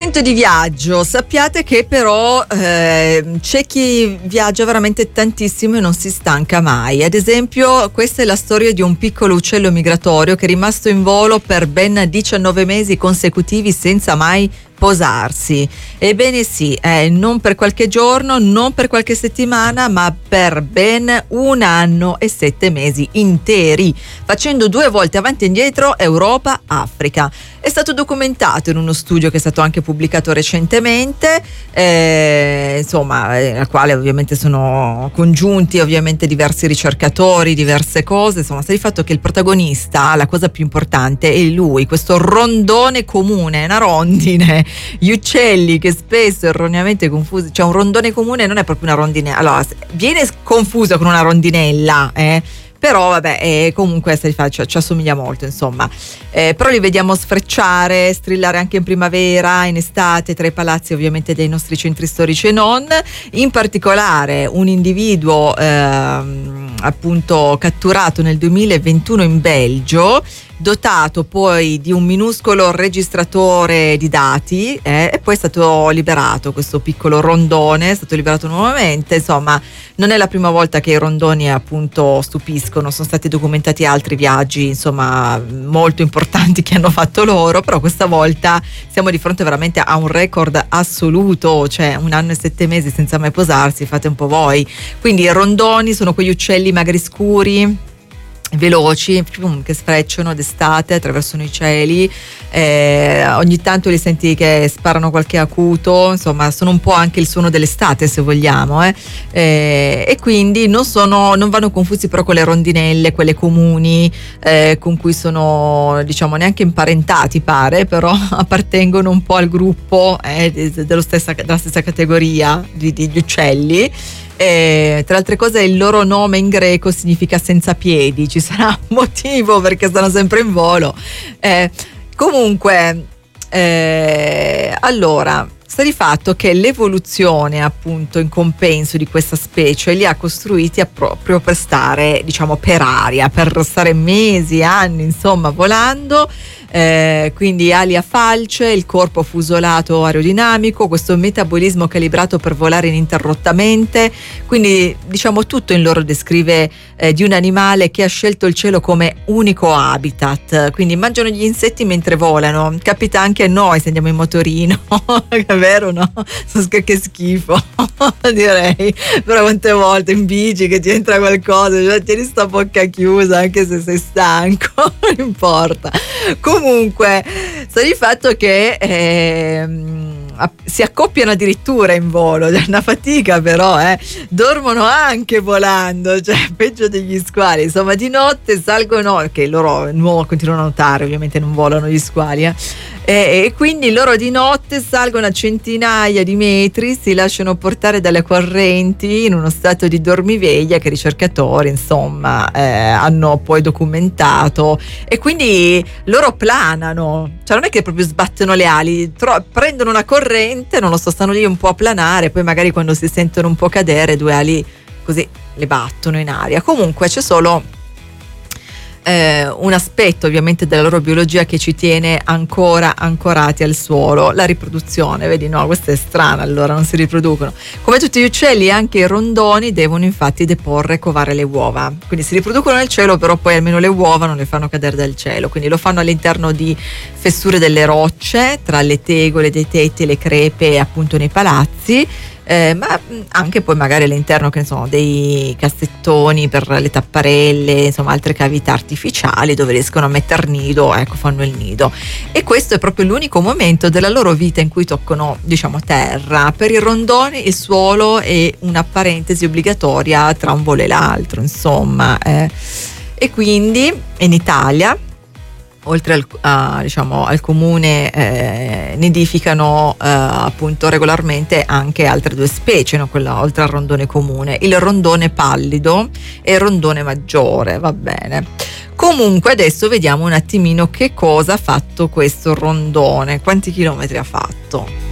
Di viaggio, sappiate che però c'è chi viaggia veramente tantissimo e non si stanca mai. Ad esempio, questa è la storia di un piccolo uccello migratorio che è rimasto in volo per ben 19 mesi consecutivi senza mai posarsi. Ebbene sì, non per qualche giorno, non per qualche settimana, ma per ben 1 anno e 7 mesi interi, facendo 2 volte avanti e indietro Europa-Africa. È stato documentato in uno studio che è stato anche pubblicato recentemente, al quale ovviamente sono congiunti ovviamente diversi ricercatori, diverse cose, insomma, sta di fatto che il protagonista, la cosa più importante è lui, questo rondone comune, una rondine. Gli uccelli che spesso erroneamente confusi, cioè un rondone comune non è proprio una rondine, allora viene confuso con una rondinella, però vabbè, comunque ci assomiglia molto, insomma, però li vediamo sfrecciare, strillare anche in primavera, in estate, tra i palazzi ovviamente dei nostri centri storici e non. In particolare un individuo appunto catturato nel 2021 in Belgio, dotato poi di un minuscolo registratore di dati, e poi è stato liberato. Questo piccolo rondone è stato liberato nuovamente. Insomma, non è la prima volta che i rondoni appunto stupiscono, sono stati documentati altri viaggi insomma molto importanti che hanno fatto loro, però questa volta siamo di fronte veramente a un record assoluto, cioè 1 anno e 7 mesi senza mai posarsi, fate un po' voi. Quindi i rondoni sono quegli uccelli magari scuri, veloci, che sfrecciano d'estate, attraversano i cieli, ogni tanto li senti che sparano qualche acuto, insomma sono un po' anche il suono dell'estate, se vogliamo, e quindi non vanno confusi però con le rondinelle, quelle comuni, con cui sono diciamo neanche imparentati pare, però appartengono un po' al gruppo della stessa categoria di uccelli. Tra altre cose il loro nome in greco significa senza piedi, ci sarà un motivo perché stanno sempre in volo. Comunque allora sta di fatto che l'evoluzione appunto in compenso di questa specie li ha costruiti proprio per stare diciamo per aria, per stare mesi, anni insomma volando. Quindi ali a falce, il corpo fusolato aerodinamico, questo metabolismo calibrato per volare ininterrottamente, quindi diciamo tutto in loro descrive di un animale che ha scelto il cielo come unico habitat, quindi mangiano gli insetti mentre volano. Capita anche a noi se andiamo in motorino, è vero, no? Che schifo direi, però quante volte in bici che ti entra qualcosa, cioè tieni sta bocca chiusa anche se sei stanco, non importa. Comunque sta di fatto che si accoppiano addirittura in volo, è una fatica però, dormono anche volando, cioè peggio degli squali. Insomma, di notte salgono, che loro continuano a nuotare, ovviamente non volano gli squali, e quindi loro di notte salgono a centinaia di metri, si lasciano portare dalle correnti in uno stato di dormiveglia che i ricercatori insomma hanno poi documentato, e quindi loro planano, cioè non è che proprio sbattono le ali, prendono una corrente, non lo so, stanno lì un po' a planare, poi magari quando si sentono un po' cadere 2 ali così le battono in aria. Comunque c'è solo un aspetto ovviamente della loro biologia che ci tiene ancora ancorati al suolo: la riproduzione. Vedi, no, questa è strana, allora non si riproducono. Come tutti gli uccelli, anche i rondoni devono infatti deporre e covare le uova, quindi si riproducono nel cielo, però poi almeno le uova non le fanno cadere dal cielo, quindi lo fanno all'interno di fessure delle rocce, tra le tegole dei tetti e le crepe appunto nei palazzi, ma anche poi magari all'interno, che ne so, dei cassettoni per le tapparelle, insomma altre cavità artificiali dove riescono a metter nido, ecco, fanno il nido. E questo è proprio l'unico momento della loro vita in cui toccano, diciamo, terra. Per i rondoni il suolo è una parentesi obbligatoria tra un volo e l'altro, insomma, e quindi in Italia, oltre al comune, nidificano appunto regolarmente anche altre 2 specie, no? Quella, oltre al rondone comune, il rondone pallido e il rondone maggiore, va bene. Comunque adesso vediamo un attimino che cosa ha fatto questo rondone, quanti chilometri ha fatto.